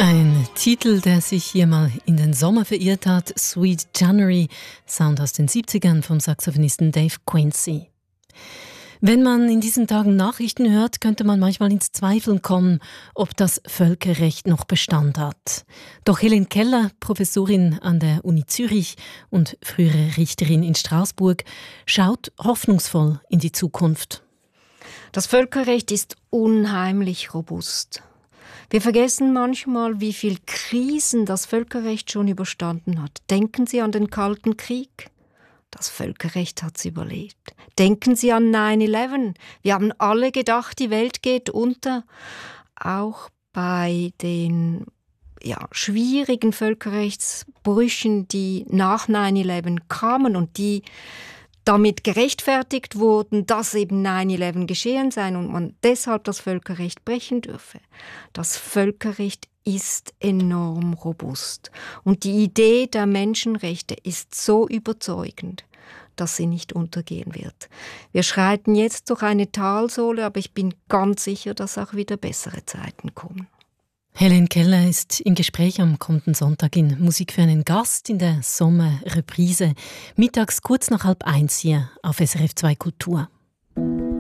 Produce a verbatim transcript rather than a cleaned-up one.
Ein Titel, der sich hier mal in den Sommer verirrt hat, Sweet January, Sound aus den siebzigern vom Saxophonisten Dave Quincy. Wenn man in diesen Tagen Nachrichten hört, könnte man manchmal ins Zweifeln kommen, ob das Völkerrecht noch Bestand hat. Doch Helen Keller, Professorin an der Uni Zürich und frühere Richterin in Straßburg, schaut hoffnungsvoll in die Zukunft. Das Völkerrecht ist unheimlich robust. Wir vergessen manchmal, wie viele Krisen das Völkerrecht schon überstanden hat. Denken Sie an den Kalten Krieg. Das Völkerrecht hat es überlebt. Denken Sie an neun elf. Wir haben alle gedacht, die Welt geht unter. Auch bei den ja, schwierigen Völkerrechtsbrüchen, die nach neun elf kamen und die damit gerechtfertigt wurden, dass eben neun elf geschehen sei und man deshalb das Völkerrecht brechen dürfe. Das Völkerrecht ist enorm robust. Und die Idee der Menschenrechte ist so überzeugend, dass sie nicht untergehen wird. Wir schreiten jetzt durch eine Talsohle, aber ich bin ganz sicher, dass auch wieder bessere Zeiten kommen. Helen Keller ist im Gespräch am kommenden Sonntag in Musik für einen Gast in der Sommerreprise. Mittags kurz nach halb eins hier auf S R F zwei Kultur.